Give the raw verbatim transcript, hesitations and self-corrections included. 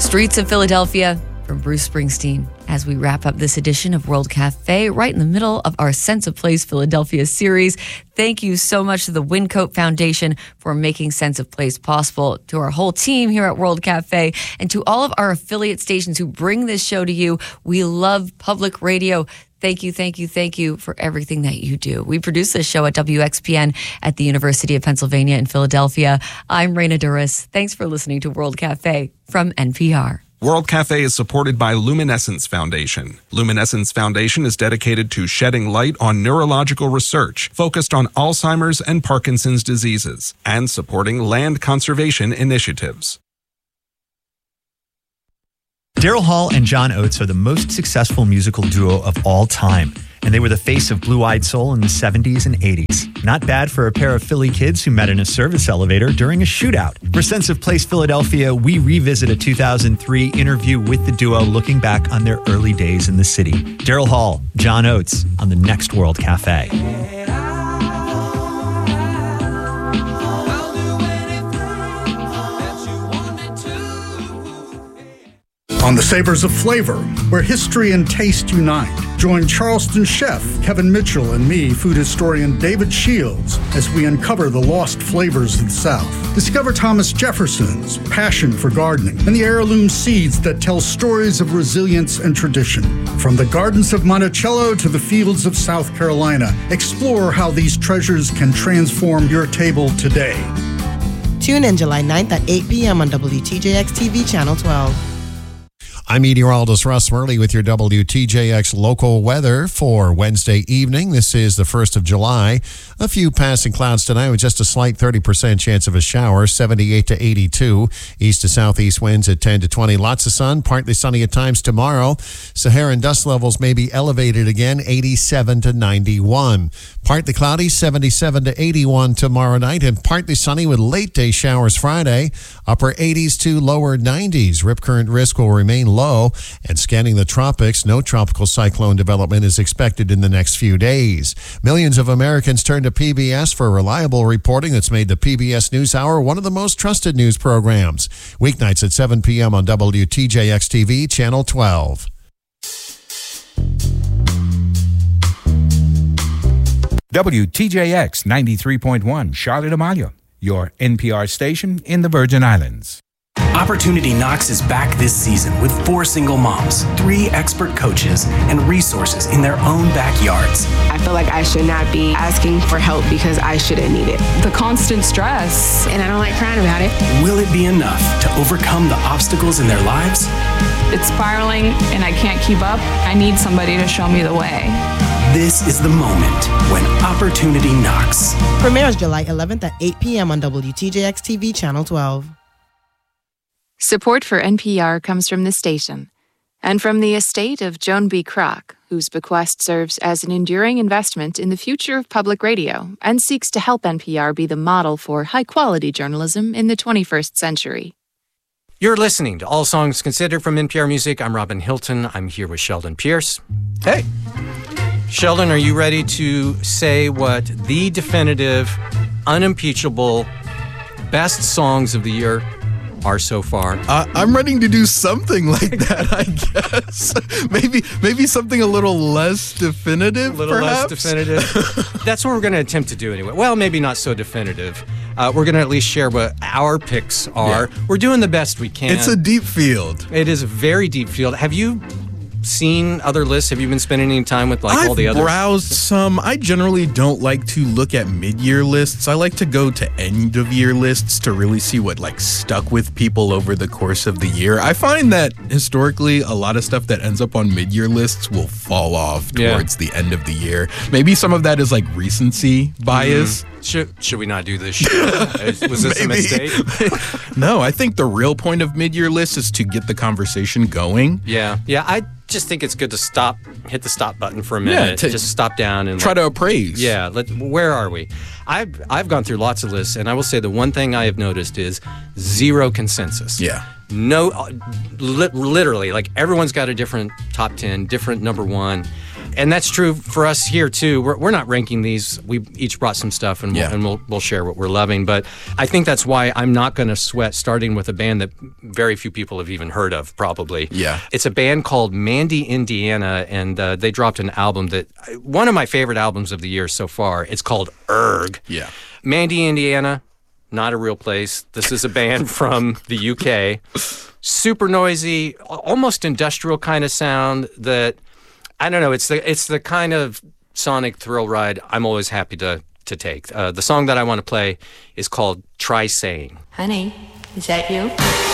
Streets of Philadelphia from Bruce Springsteen. As we wrap up this edition of World Cafe, right in the middle of our Sense of Place Philadelphia series. Thank you so much to the Wyncote Foundation for making Sense of Place possible, to our whole team here at World Cafe, and to all of our affiliate stations who bring this show to you. We love public radio. Thank you, thank you, thank you for everything that you do. We produce this show at W X P N at the University of Pennsylvania in Philadelphia. I'm Raina Duras. Thanks for listening to World Cafe from N P R. World Cafe is supported by Luminescence Foundation. Luminescence Foundation is dedicated to shedding light on neurological research focused on Alzheimer's and Parkinson's diseases and supporting land conservation initiatives. Daryl Hall and John Oates are the most successful musical duo of all time, and they were the face of Blue-Eyed Soul in the seventies and eighties. Not bad for a pair of Philly kids who met in a service elevator during a shootout. For Sense of Place Philadelphia, we revisit a two thousand three interview with the duo looking back on their early days in the city. Daryl Hall, John Oates on the next World Cafe. On the Savors of Flavor, where history and taste unite. Join Charleston chef Kevin Mitchell and me, food historian David Shields, as we uncover the lost flavors of the South. Discover Thomas Jefferson's passion for gardening and the heirloom seeds that tell stories of resilience and tradition. From the gardens of Monticello to the fields of South Carolina, explore how these treasures can transform your table today. Tune in July ninth at eight p.m. on W T J X T V Channel twelve. I'm meteorologist Russ Murley with your W T J X local weather for Wednesday evening. This is the first of July. A few passing clouds tonight with just a slight thirty percent chance of a shower, seventy-eight to eighty-two. East to southeast winds at ten to twenty. Lots of sun, partly sunny at times tomorrow. Saharan dust levels may be elevated again, eighty-seven to ninety-one. Partly cloudy, seventy-seven to eighty-one tomorrow night, and partly sunny with late day showers Friday. Upper eighties to lower nineties. Rip current risk will remain low, and scanning the tropics, no tropical cyclone development is expected in the next few days. Millions of Americans turn to P B S for reliable reporting that's made the P B S NewsHour one of the most trusted news programs. Weeknights at seven p.m. on W T J X T V, Channel twelve. W T J X ninety-three point one, Charlotte Amalia, your N P R station in the Virgin Islands. Opportunity Knocks is back this season with four single moms, three expert coaches, and resources in their own backyards. I feel like I should not be asking for help because I shouldn't need it. The constant stress, and I don't like crying about it. Will it be enough to overcome the obstacles in their lives? It's spiraling, and I can't keep up. I need somebody to show me the way. This is the moment when Opportunity Knocks. Premieres July eleventh at eight p.m. on W T J X T V Channel twelve. Support for N P R comes from the station and from the estate of Joan B. Kroc, whose bequest serves as an enduring investment in the future of public radio and seeks to help N P R be the model for high-quality journalism in the twenty-first century. You're listening to All Songs Considered from N P R Music. I'm Robin Hilton. I'm here with Sheldon Pierce. Hey. Sheldon, are you ready to say what the definitive, unimpeachable, best songs of the year are so far? Uh, I'm ready to do something like that, I guess. maybe maybe something a little less definitive, A little perhaps? less definitive. That's what we're going to attempt to do anyway. Well, maybe not so definitive. Uh, we're going to at least share what our picks are. Yeah. We're doing the best we can. It's a deep field. It is a very deep field. Have you seen other lists? Have you been spending any time with like I've all the others? I've browsed some. I generally don't like to look at mid-year lists. I like to go to end-of-year lists to really see what like stuck with people over the course of the year. I find that historically a lot of stuff that ends up on mid-year lists will fall off towards yeah. the end of the year. Maybe some of that is like recency bias. Mm. Should, should we not do this show? Was this a mistake? No, I think the real point of mid-year lists is to get the conversation going. Yeah. Yeah, I just think it's good to stop, hit the stop button for a minute. Yeah, to just stop down and try like, to appraise. Yeah, let, where are we? I've, I've gone through lots of lists, and I will say the one thing I have noticed is zero consensus. Yeah. No, li- literally, like everyone's got a different top ten, different number one. And that's true for us here too. We're, we're not ranking these. We each brought some stuff, and, Yeah. we'll, and we'll we'll share what we're loving. But I think that's why I'm not going to sweat starting with a band that very few people have even heard of. Probably. Yeah. It's a band called Mandy, Indiana, and uh, they dropped an album that one of my favorite albums of the year so far. It's called Erg. Yeah. Mandy, Indiana, not a real place. This is a band from the U K. Super noisy, almost industrial kind of sound that. I don't know. It's the it's the kind of sonic thrill ride I'm always happy to to take. Uh, the song that I want to play is called "Try Saying." Honey, is that you?